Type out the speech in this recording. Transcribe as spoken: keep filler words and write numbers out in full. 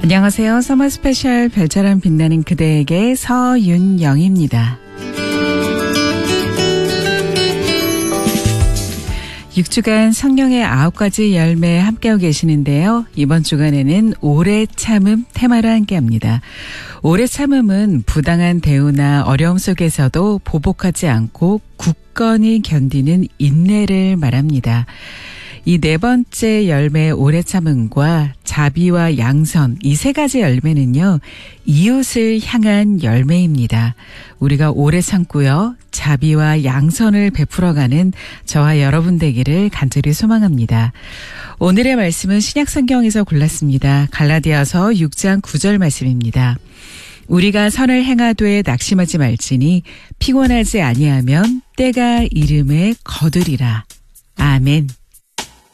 안녕하세요. 서머 스페셜 별처럼 빛나는 그대에게 서윤영입니다. 육 주간 성령의 아홉 가지 열매 함께하고 계시는데요. 이번 주간에는 오래 참음 테마로 함께합니다. 오래 참음은 부당한 대우나 어려움 속에서도 보복하지 않고 굳건히 견디는 인내를 말합니다. 이 네 번째 열매 오래 참음과 자비와 양선, 이 세 가지 열매는요, 이웃을 향한 열매입니다. 우리가 오래 참고요, 자비와 양선을 베풀어가는 저와 여러분 되기를 간절히 소망합니다. 오늘의 말씀은 신약성경에서 골랐습니다. 갈라디아서 육 장 구 절 말씀입니다. 우리가 선을 행하되 낙심하지 말지니 피곤하지 아니하면 때가 이름에 거두리라. 아멘.